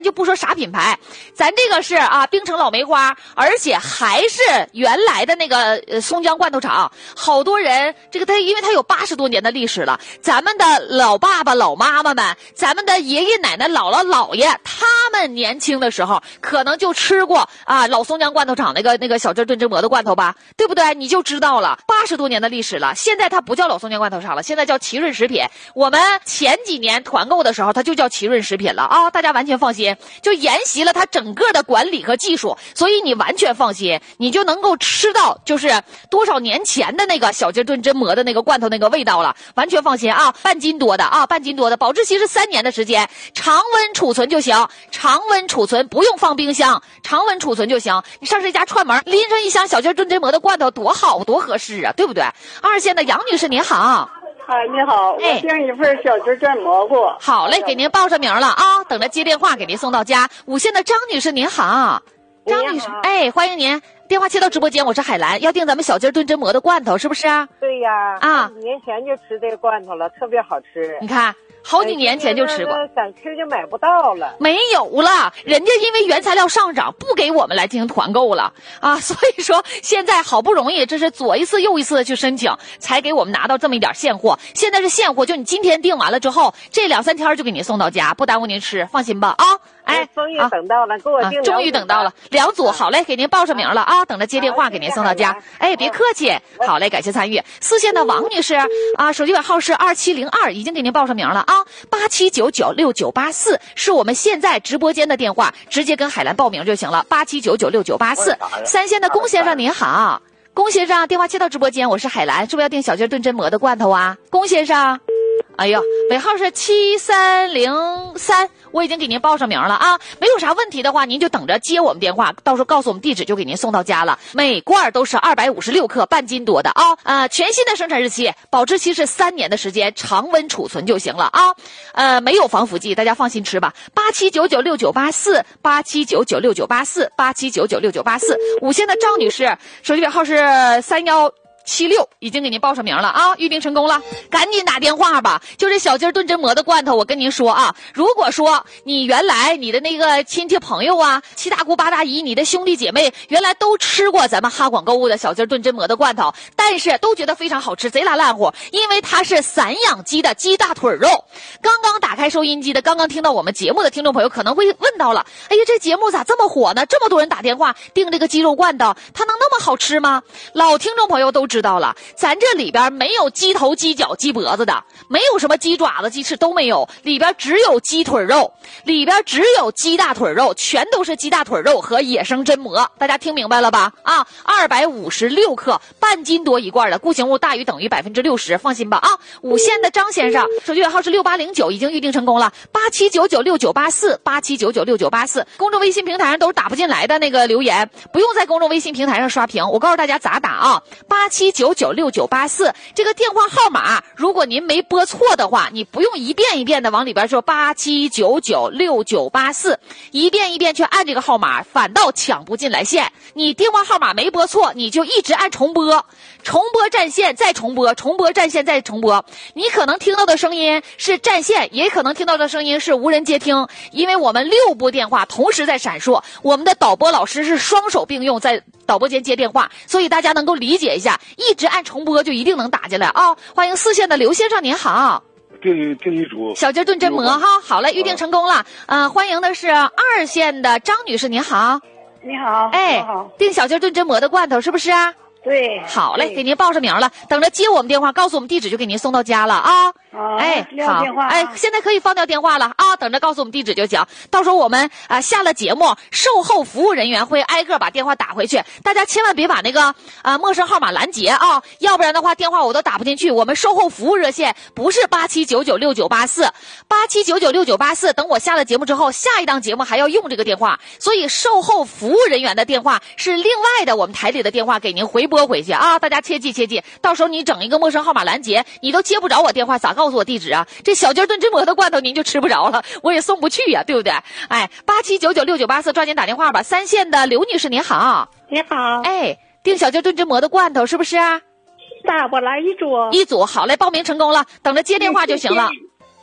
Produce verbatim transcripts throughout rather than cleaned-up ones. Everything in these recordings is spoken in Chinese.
就不说啥品牌，咱这个是啊，冰城老梅花，而且还是原来的那个呃松江罐头厂。好多人这个它因为它有八十多年的历史了，咱们的老爸爸老妈妈们，咱们的爷爷奶奶姥姥姥爷，他们年轻的时候可能就吃过啊老松江罐头厂那个那个小鸡炖蒸馍的罐头吧，对不对？你就知道了，八十多年的历史了。现在它不叫老松江罐头厂了，现在叫奇润食品。我们前几年团购的时候，它就叫奇润食品了啊，大家完全放心。就沿袭了它整个的管理和技术，所以你完全放心，你就能够吃到就是多少年前的那个小鸡炖蒸馍的那个罐头那个味道了，完全放心啊！半斤多的啊，半斤多的，保质期是三年的时间，常温储存就行，常温储存不用放冰箱，常温储存就行。你上这家串门拎上一箱小鸡炖蒸馍的罐头，多好多合适啊，对不对？二线的杨女士您好。 哎，你好，我订一份小鸡炖蘑菇。 好嘞，给您报上名了啊，等着接电话给您送到家。五线的张女士您好，张女士，哎，欢迎您，电话接到直播间，我是海兰，要订咱们小鸡炖蒸馍的罐头，是不是啊？ 对呀， 啊， 几年前就吃这个罐头了，特别好吃。 你看。好几年前就吃过， 想吃就买不到了， 没有了。人家因为原材料上涨，不给我们来进行团购了啊，所以说现在好不容易，这是左一次右一次的去申请，才给我们拿到这么一点现货。现在是现货，就你今天订完了之后，这两三天就给您送到家，不耽误您吃，放心吧啊。哎， 终于等到了，给我订、 啊，终于等到了两组，好嘞，给您报上名了啊，等着接电话给您送到家。哎，别客气，好嘞，感谢参与。四线的王女士啊，手机尾号是二七零二，已经给您报上名了啊。八七九九六九八四是我们现在直播间的电话，直接跟海兰报名就行了。八七九九六九八四。三线的龚先生您好，龚先生电话接到直播间，我是海兰，是不是要订小鸡炖蒸馍的罐头啊？龚先生。哎呦，尾号是七三零三，我已经给您报上名了啊！没有啥问题的话，您就等着接我们电话，到时候告诉我们地址，就给您送到家了。每罐都是二百五十六克，半斤多的啊！呃，全新的生产日期，保质期是三年的时间，常温储存就行了啊！呃，没有防腐剂，大家放心吃吧。八七九九六九八四，八七九九六九八四，八七九九六九八四。五线的赵女士，手机尾号是三幺。七六已经给您报上名了啊，预定成功了，赶紧打电话吧。就是小鸡炖蒸馍的罐头，我跟您说啊，如果说你原来你的那个亲戚朋友啊，七大姑八大姨，你的兄弟姐妹原来都吃过咱们哈广购物的小鸡炖蒸馍的罐头，但是都觉得非常好吃，贼拉烂乎，因为它是散养鸡的鸡大腿肉。刚刚打开收音机的，刚刚听到我们节目的听众朋友可能会问到了，哎呀，这节目咋这么火呢？这么多人打电话订这个鸡肉罐头，它能那么好吃吗？老听众朋友都知道了，咱这里边没有鸡头鸡脚鸡脖子的，没有什么鸡爪子鸡翅都没有，里边只有鸡腿肉，里边只有鸡大腿肉，全都是鸡大腿肉和野生榛蘑，大家听明白了吧？啊，二百五十六克，半斤多一罐的，固形物大于等于百分之六十，放心吧啊！五线的张先生，手机尾号是六八零九，已经预定成功了，八七九九六九八四，八七九九六九八四。公众微信平台上都是打不进来的那个留言，不用在公众微信平台上刷屏，我告诉大家咋打啊？八七九九六九八四这个电话号码，如果您没拨错的话，你不用一遍一遍的往里边说八七九九六九八四，一遍一遍去按这个号码，反倒抢不进来线。你电话号码没拨错，你就一直按重播，重播占线再重播，重播占线再重播。你可能听到的声音是占线，也可能听到的声音是无人接听，因为我们六部电话同时在闪烁，我们的导播老师是双手并用在导播间接电话，所以大家能够理解一下，一直按重播就一定能打进来啊、哦！欢迎四线的刘先生您好， 订订一组小鸡炖蒸馍哈，好嘞，预定成功了。呃，欢迎的是二线的张女士您好， 你好， 哎，订小鸡炖蒸馍的罐头是不是啊？ 对， 好嘞，给您报上名了，等着接我们电话，告诉我们地址就给您送到家了啊。 好， 哎， 好， 哎，现在可以放掉电话了啊，等着告诉我们地址就行。到时候我们啊、呃、下了节目，售后服务人员会挨个把电话打回去，大家千万别把那个啊、呃、陌生号码拦截啊，要不然的话电话我都打不进去。我们售后服务热线不是八七九九六九八四，八七九九六九八四，等我下了节目之后，下一档节目还要用这个电话，所以售后服务人员的电话是另外的，我们台里的电话给您回拨回去啊，大家切记切记，到时候你整一个陌生号码拦截，你都接不着我电话，咋告诉我地址啊？这小鸡炖蒸馍的罐头您就吃不着了，我也送不去呀、啊，对不对？哎，八七九九六九八四，抓紧打电话吧。三线的刘女士您好， 你好， 哎，订小鸡炖蒸馍的罐头是不是啊？ 大我来一组， 一组，好嘞，报名成功了，等着接电话就行了。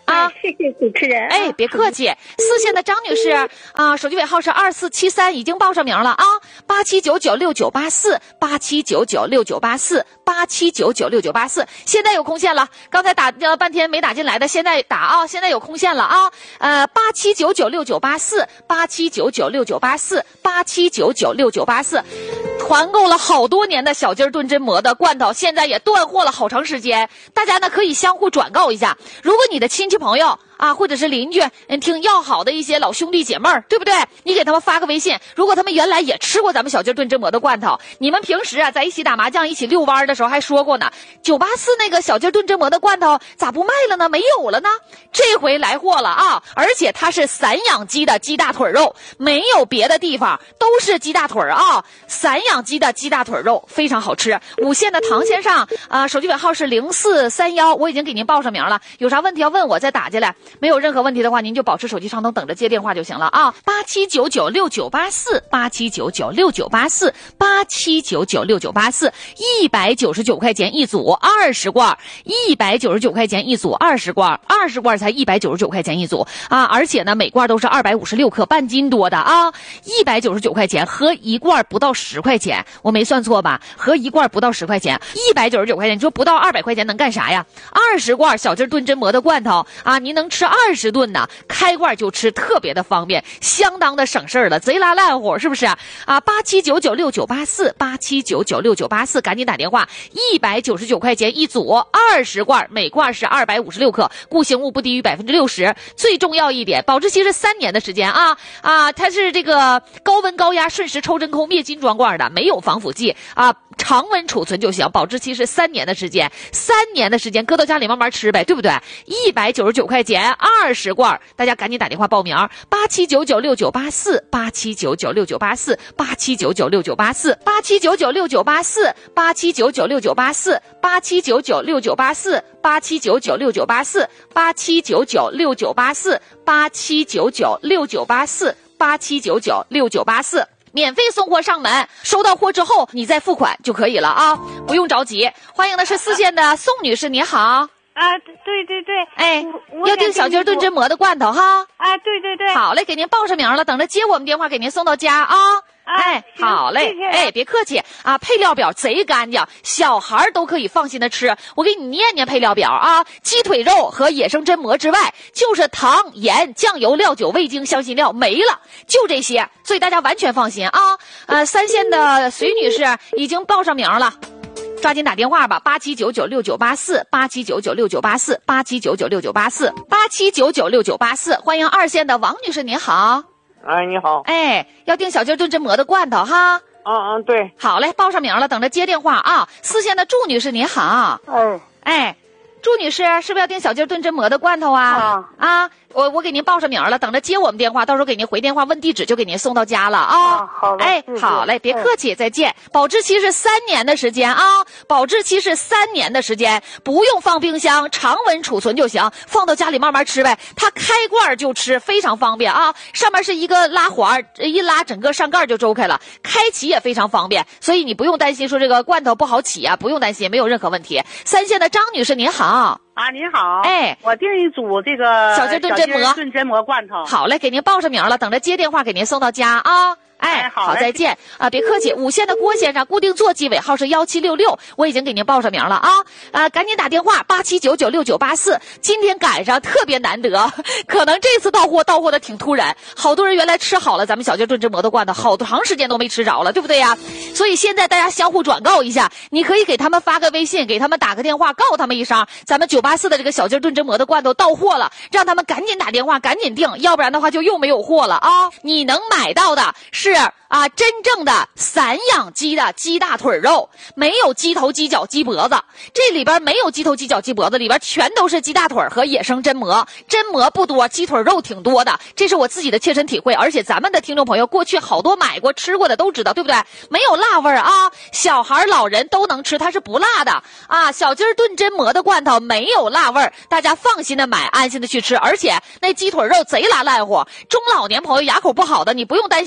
啊， 谢谢主持人。 哎，别客气。四线的张女士啊，手机尾号是二四七三，已经报上名了啊。八七九九六九八四，八七九九六九八四，八七九九六九八四，现在有空线了。刚才打呃半天没打进来的，现在打啊，现在有空线了啊。呃，八七九九六九八四，八七九九六九八四，八七九九六九八四。团购了好多年的小鸡儿炖真馍的罐头，现在也断货了好长时间。大家呢可以相互转告一下，如果你的亲戚朋友啊，或者是邻居，嗯，挺要好的一些老兄弟姐妹儿，对不对？你给他们发个微信，如果他们原来也吃过咱们小鸡儿炖真馍的罐头，你们平时啊在一起打麻将、一起遛弯的时候还说过呢，九八四那个小鸡儿炖真馍的罐头咋不卖了呢？没有了呢？这回来货了啊！而且它是散养鸡的鸡大腿肉，没有别的地方，都是鸡大腿啊！散养鸡的鸡大腿肉非常好吃。五线的唐先生啊、呃，手机尾号是零四三幺，我已经给您报上名了，有啥问题要问我再打进来。没有任何问题的话，您就保持手机畅通，等着接电话就行了啊！八七九九六九八四，八七九九六九八四，八七九九六九八四，一百九十九块钱一组，二十罐，一百九十九块钱一组，二十罐，二十罐才一百九十九块钱一组啊！而且呢，每罐都是二百五十六克，半斤多的啊！一百九十九块钱合一罐不到十块钱，我没算错吧？合一罐不到十块钱，一百九十九块钱，你说不到二百块钱能干啥呀？二十罐小鸡炖真馍的罐头啊，您能吃二十顿呢，开罐就吃，特别的方便，相当的省事儿了，贼拉烂乎，是不是啊？八七九九六九八四，八七九九六九八四，赶紧打电话，一百九十九块钱一组，二十罐，每罐是二百五十六克，固形物不低于百分之六十。最重要一点，保质期是三年的时间啊啊，它是这个高温高压瞬时抽真空灭菌装罐的，没有防腐剂啊。常温储存就行，保质期是三年的时间，三年的时间搁到家里慢慢吃呗，对不对？一百九十九块钱二十罐，大家赶紧打电话报名，八七九九六九八四，八七九九六九八四，八七九九六九八四，八七九九六九八四，八七九九六九八四，八七九九六九八四，八七九九六九八四，八七九九六九八四，八七九九六九八四，八七九九六九八四。免费送货上门，收到货之后你再付款就可以了啊，不用着急。欢迎的是四线的宋女士，你好。 啊，对对对， 哎，要订小鸡炖真馍的罐头哈。 啊，对对对。 好嘞，给您报上名了，等着接我们电话给您送到家啊。哎，好嘞，哎，别客气啊，配料表贼干净，小孩都可以放心的吃。我给你念念配料表啊，鸡腿肉和野生真馍之外，就是糖、盐、酱油、料酒、味精、香辛料没了，就这些，所以大家完全放心啊。呃，三线的隋女士已经报上名了。抓紧打电话吧，八七九九六九八四，八七九九六九八四，八七九九六九八四，八七九九六九八四。欢迎二线的王女士，您好。 哎，你好。 哎，要订小鸡炖真馍的罐头哈。 嗯嗯，对。 好嘞，报上名了，等着接电话啊。四线的祝女士，您好。 哎哎，祝女士，是不是要订小鸡炖真馍的罐头啊？ 啊啊，我我给您报上名了，等着接我们电话，到时候给您回电话问地址，就给您送到家了啊。 啊好嘞哎， 谢谢好嘞，别客气，再见。保质期是三年的时间啊，保质期是三年的时间，不用放冰箱，常温储存就行，放到家里慢慢吃呗。它开罐就吃，非常方便啊。上面是一个拉环，一拉整个上盖就周开了，开启也非常方便，所以你不用担心说这个罐头不好起啊，不用担心，没有任何问题。三线的张女士您好。 啊，您好。 哎， 我订一组这个小鸡炖真馍， 炖真馍罐头。 好嘞，给您报上名了，等着接电话给您送到家啊。哎， 哎好好，再见啊！别客气。五线的郭先生，固定座机尾号是幺七六六，我已经给您报上名了啊！啊，赶紧打电话八七九九六九八四，今天赶上特别难得，可能这次到货到货的挺突然，好多人原来吃好了咱们小鸡炖真馍的罐头，好长时间都没吃着了，对不对呀？所以现在大家相互转告一下，你可以给他们发个微信，给他们打个电话，告他们一声，咱们九八四的这个小鸡炖真馍的罐头到货了，让他们赶紧打电话，赶紧订，要不然的话就又没有货了啊！你能买到的是啊，真正的散养鸡的鸡大腿肉，没有鸡头、鸡脚、鸡脖子，这里边没有鸡头、鸡脚、鸡脖子，里边全都是鸡大腿和野生真馍。真馍不多，鸡腿肉挺多的，这是我自己的切身体会，而且咱们的听众朋友过去好多买过吃过的都知道，对不对？没有辣味儿啊，小孩老人都能吃，它是不辣的啊。小鸡炖真馍的罐头没有辣味儿，大家放心的买，安心的去吃，而且那鸡腿肉贼拉烂乎，中老年朋友牙口不好的，你不用担心你吃不了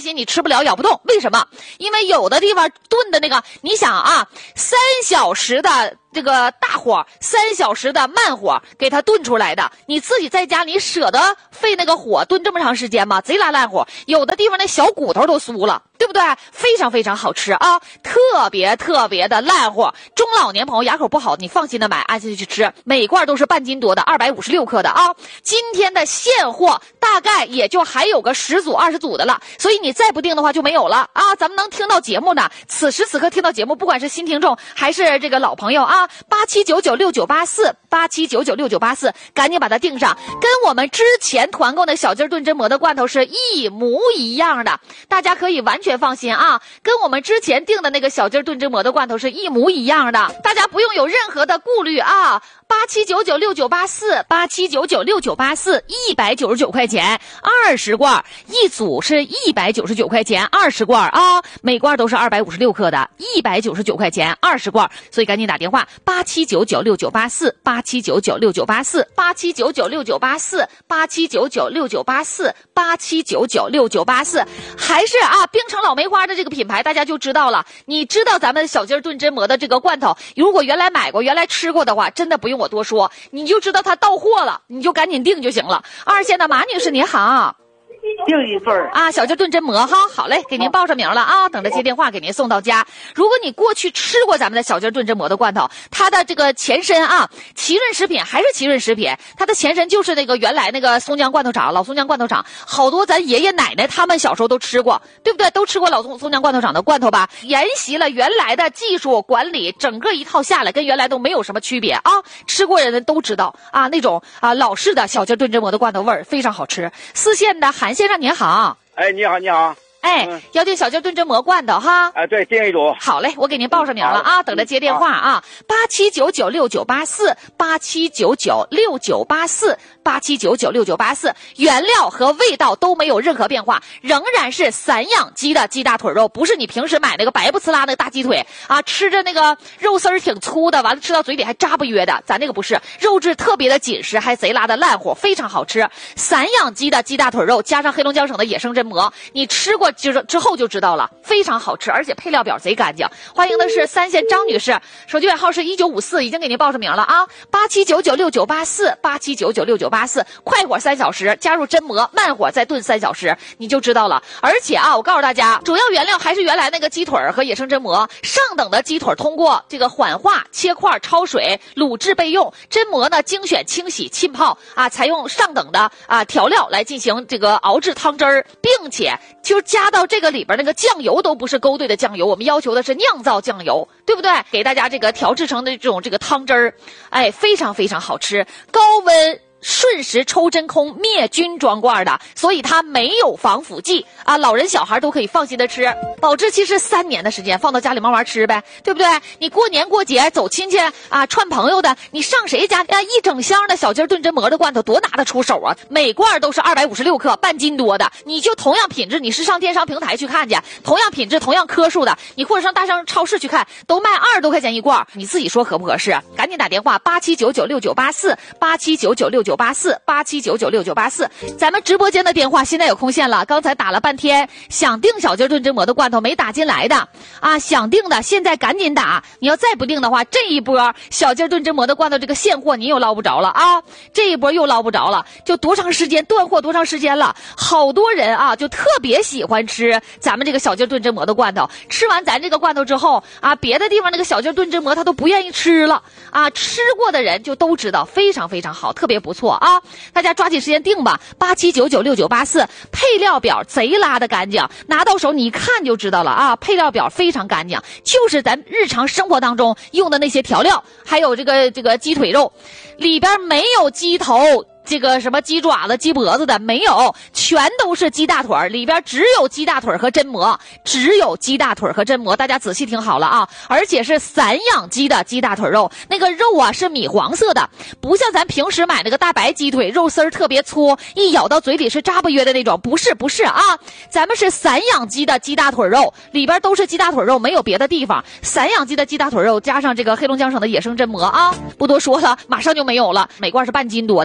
了咬不动。为什么？因为有的地方炖的那个，你想啊，三小时的这个大火，三小时的慢火给它炖出来的，你自己在家你舍得费那个火炖这么长时间吗？贼拉烂火，有的地方那小骨头都酥了，对不对？非常非常好吃啊，特别特别的烂火。中老年朋友牙口不好，你放心的买，按下去吃，每罐都是半斤多的，二百五十六克的啊。今天的现货大概也就还有个十组二十组的了，所以你再不定的话就没有了啊。咱们能听到节目呢，此时此刻听到节目，不管是新听众还是这个老朋友啊，八七九九六九八四八七九九六九八四，赶紧把它订上，跟我们之前团购的小鸡炖真馍的罐头是一模一样的，大家可以完全放心啊，跟我们之前订的那个小鸡炖真馍的罐头是一模一样的，大家不用有任何的顾虑啊。八七九九六九八四八七九九六九八四，一百九十九块钱二十罐，一组是一百九十九块钱二十罐啊，每罐都是二百五十六克的，一百九十九块钱二十罐，所以赶紧打电话八七九九六九八四八七九九六九八四八七九九六九八四八七九九六九八四八七九九六九八四，还是啊，冰城老梅花的这个品牌大家就知道了。你知道咱们小鸡炖真馍的这个罐头，如果原来买过原来吃过的话，真的不用我多说，你就知道它到货了，你就赶紧订就行了。二线的马女士您好， 订一份啊，小鸡炖真馍哈，好嘞，给您报上名了啊，等着接电话给您送到家。如果你过去吃过咱们的小鸡炖真馍的罐头，它的这个前身啊，奇润食品还是奇润食品，它的前身就是那个原来那个松江罐头厂，老松江罐头厂，好多咱爷爷奶奶他们小时候都吃过，对不对？都吃过老松松江罐头厂的罐头吧？沿袭了原来的技术管理，整个一套下来跟原来都没有什么区别啊。吃过人都知道啊，那种啊老式的小鸡炖真馍的罐头味儿非常好吃。四线的韩先生您好。 哎，你好，你好。 哎，嗯、要订小鸡炖真馍罐头哈。 哎，对，订一组。 好嘞，我给您报上名了啊，等着接电话啊。八七九九六九八四八七九九六九八四八七九九六九八四，原料和味道都没有任何变化，仍然是散养鸡的鸡大腿肉，不是你平时买那个白不呲啦那个大鸡腿啊，吃着那个肉丝儿挺粗的，完了吃到嘴里还扎不约的，咱那个不是，肉质特别的紧实，还贼拉的烂火，非常好吃。散养鸡的鸡大腿肉加上黑龙江省的野生真馍，你吃过之之后就知道了，非常好吃，而且配料表贼干净。欢迎的是三线张女士，手机尾号是一九五四，已经给您报上名了啊，八七九九六九八四八七九九六九八四，快火三小时，加入真馍，慢火再炖三小时，你就知道了。而且啊，我告诉大家，主要原料还是原来那个鸡腿和野生真馍，上等的鸡腿通过这个缓化、切块、焯水、卤制备用，真馍呢精选清洗浸泡啊，采用上等的啊调料来进行这个熬制汤汁儿，并且就加到这个里边那个酱油都不是勾兑的酱油，我们要求的是酿造酱油，对不对？给大家这个调制成的这种这个汤汁儿，哎，非常非常好吃，高温瞬时抽真空灭菌装罐的，所以它没有防腐剂啊，老人小孩都可以放心的吃，保质期是三年的时间，放到家里慢慢吃呗，对不对？你过年过节走亲戚啊，串朋友的，你上谁家啊？一整箱的小鸡炖真馍的罐头多拿得出手啊，每罐都是二百五十六克，半斤多的，你就同样品质，你是上电商平台去看去，同样品质同样颗数的，你或者上大商超市去看，都卖二十多块钱一罐，你自己说合不合适？赶紧打电话八七九九六九八四八七九九六九八四八七九九六九八四，咱们直播间的电话现在有空线了，刚才打了半天，想订小鸡炖真馍的罐头没打进来的啊，想订的现在赶紧打，你要再不订的话，这一波小鸡炖真馍的罐头这个现货你又捞不着了啊，这一波又捞不着了，就多长时间断货多长时间了，好多人啊就特别喜欢吃咱们这个小鸡炖真馍的罐头，吃完咱这个罐头之后啊，别的地方那个小鸡炖真馍他都不愿意吃了啊，吃过的人就都知道非常非常好，特别不错啊，大家抓紧时间订吧，八七九九六九八四，配料表贼拉的干净，拿到手你一看就知道了啊，配料表非常干净，就是咱日常生活当中用的那些调料，还有这个这个鸡腿肉，里边没有鸡头。这个什么鸡爪子鸡脖子的没有，全都是鸡大腿，里边只有鸡大腿和真馍，只有鸡大腿和真馍，大家仔细听好了啊，而且是散养鸡的鸡大腿肉，那个肉啊是米黄色的，不像咱平时买那个大白鸡腿，肉丝儿特别粗，一咬到嘴里是扎不约的那种，不是不是啊，咱们是散养鸡的鸡大腿肉，里边都是鸡大腿肉，没有别的地方，散养鸡的鸡大腿肉加上这个黑龙江省的野生真馍啊，不多说了，马上就没有了，每罐是半斤多的啊。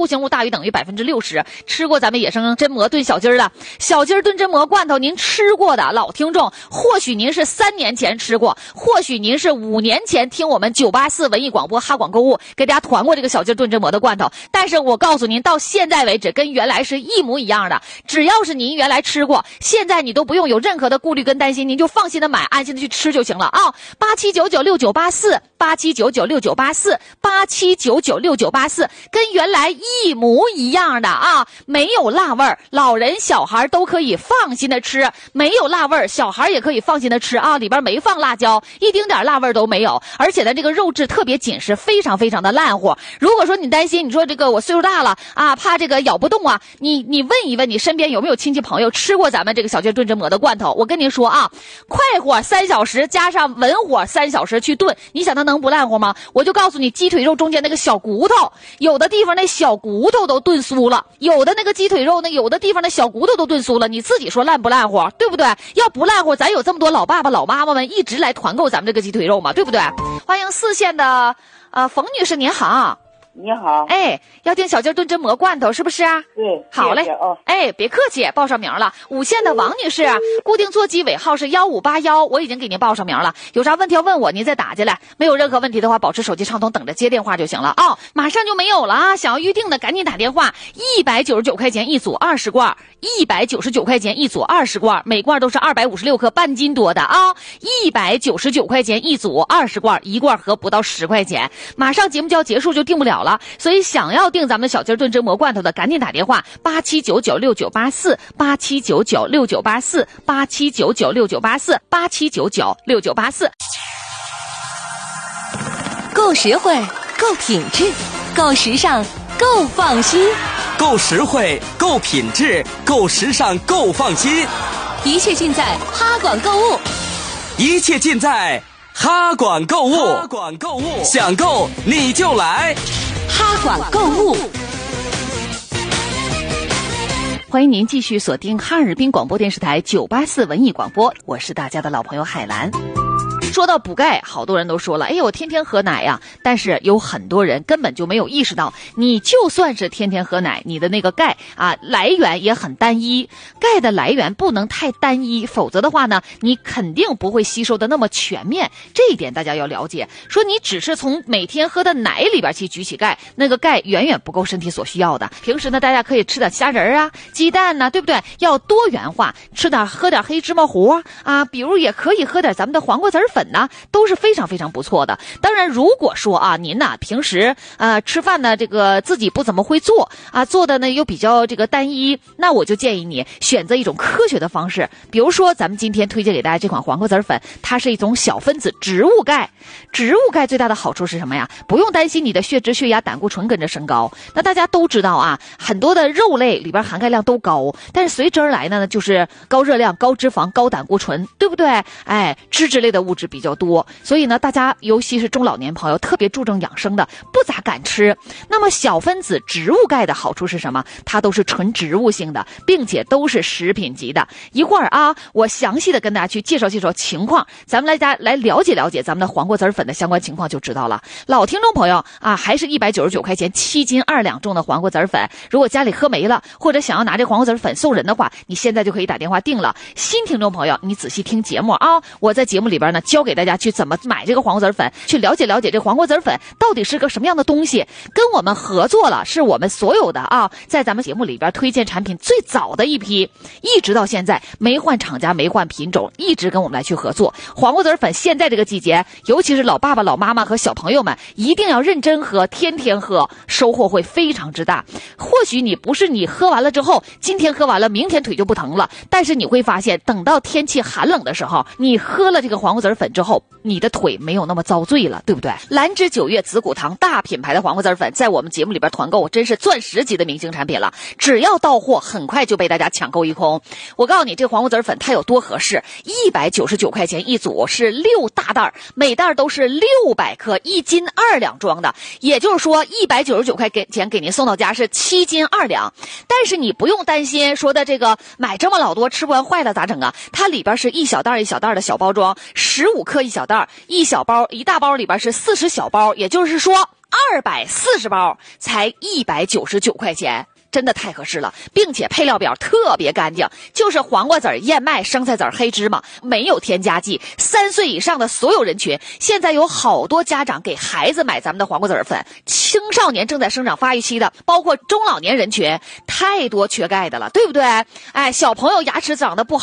固形物大于等于百分之六十。吃过咱们野生真蘑炖小鸡儿的，小鸡儿炖真蘑罐头，您吃过的老听众，或许您是三年前吃过，或许您是五年前听我们九八四文艺广播哈广购物给大家团过这个小鸡儿炖真蘑的罐头。但是我告诉您，到现在为止跟原来是一模一样的。只要是您原来吃过，现在你都不用有任何的顾虑跟担心，您就放心的买，安心的去吃就行了啊！八七九九六九八四，八七九九六九八四，八七九九六九八四，跟原来一模一样的啊！没有辣味儿，老人小孩都可以放心的吃，没有辣味儿，小孩也可以放心的吃啊！里边没放辣椒，一丁点辣味儿都没有，而且呢，这个肉质特别紧实，非常非常的烂乎。如果说你担心，你说这个我岁数大了啊，怕这个咬不动啊，你你问一问你身边有没有亲戚朋友吃过咱们这个小鸡炖真蘑的罐头？我跟您说啊，快火三小时加上文火三小时去炖，你想它能不烂乎吗？我就告诉你，鸡腿肉中间那个小骨头，有的地方那小骨头都炖酥了，有的那个鸡腿肉那有的地方那小骨头都炖酥了，你自己说烂不烂乎，对不对？要不烂乎，咱有这么多老爸爸老妈妈们一直来团购咱们这个鸡腿肉嘛，对不对？欢迎四线的呃冯女士，您好。 你好， 哎，要订小鸡炖真蘑罐头是不是啊？ 对， 好嘞， 谢谢哦， 哎，别客气，报上名了。五线的王女士，固定座机尾号是幺五八幺，我已经给您报上名了。有啥问题要问我，您再打进来。没有任何问题的话，保持手机畅通，等着接电话就行了啊、哦。马上就没有了啊！想要预定的赶紧打电话，一百九十九块钱一组，二十罐，一百九十九块钱一组，二十罐，每罐都是二百五十六克，半斤多的啊！一百九十九块钱一组，二十罐，一罐合不到十块钱。马上节目就要结束，就订不了了，所以想要订咱们小鸡炖真蘑罐头的，赶紧打电话八七九九六九八四，八七九九六九八四，八七九九六九八四，八七九九六九八四。 够实惠，够品质，够时尚，够放心。 够实惠，够品质，够时尚，够放心。 一切尽在哈广购物， 一切尽在哈广购物。哈广购物，想购你就来哈广购物。 欢迎您继续锁定哈尔滨广播电视台九八四文艺广播，我是大家的老朋友海兰。说到补钙，好多人都说了，哎呦，我天天喝奶呀，但是有很多人根本就没有意识到，你就算是天天喝奶，你的那个钙啊来源也很单一，钙的来源不能太单一，否则的话呢，你肯定不会吸收的那么全面，这一点大家要了解。说你只是从每天喝的奶里边去举起钙，那个钙远远不够身体所需要的。平时呢，大家可以吃点虾仁啊、鸡蛋呐、啊，对不对？要多元化，吃点喝点黑芝麻糊啊，啊，比如也可以喝点咱们的黄瓜籽粉呢，都是非常非常不错的。当然，如果说啊，您呐、啊、平时呃吃饭呢，这个自己不怎么会做啊，做的呢又比较这个单一，那我就建议你选择一种科学的方式，比如说咱们今天推荐给大家这款黄瓜籽粉，它是一种小分子植物钙。植物钙最大的好处是什么呀？不用担心你的血脂、血压、胆固醇跟着升高。那大家都知道啊，很多的肉类里边含钙量都高，但是随之而来呢，就是高热量、高脂肪、高胆固醇，对不对？哎，脂质类的物质比较多，所以呢，大家尤其是中老年朋友特别注重养生的，不咋敢吃。那么小分子植物钙的好处是什么？它都是纯植物性的，并且都是食品级的。一会儿啊，我详细的跟大家去介绍介绍情况，咱们来家来了解了解咱们的黄瓜籽粉的相关情况就知道了。老听众朋友啊，还是一百九十九块钱七斤二两重的黄瓜籽粉，如果家里喝没了，或者想要拿这黄瓜籽粉送人的话，你现在就可以打电话订了。新听众朋友，你仔细听节目啊，我在节目里边呢教给大家去怎么买这个黄瓜籽粉，去了解了解这黄瓜籽粉到底是个什么样的东西。跟我们合作了，是我们所有的啊，在咱们节目里边推荐产品最早的一批，一直到现在没换厂家没换品种，一直跟我们来去合作。黄瓜籽粉现在这个季节，尤其是老爸爸老妈妈和小朋友们一定要认真喝，天天喝，收获会非常之大。或许你不是你喝完了之后今天喝完了明天腿就不疼了，但是你会发现等到天气寒冷的时候，你喝了这个黄瓜籽粉之后，你的腿没有那么遭罪了，对不对？兰芝九月紫骨堂大品牌的黄瓜籽粉在我们节目里边团购真是钻石级的明星产品了，只要到货很快就被大家抢购一空。我告诉你，这黄瓜籽粉它有多合适，一百九十九块钱一组，是六大袋，每袋都是六百克，一斤二两装的，也就是说一百九十九块钱给您送到家是七斤二两。但是你不用担心说的这个买这么老多吃不完坏了咋整啊？它里边是一小袋一小袋的小包装，十五克一小袋，一小包一大包里边是四十小包，也就是说二百四十包才一百九十九块钱。真的太合适了，并且配料表特别干净，就是黄瓜籽、燕麦、生菜籽、黑芝麻，没有添加剂。三岁以上的所有人群，现在有好多家长给孩子买咱们的黄瓜籽粉。青少年正在生长发育期的，包括中老年人群，太多缺钙的了，对不对？哎，小朋友牙齿长得不好。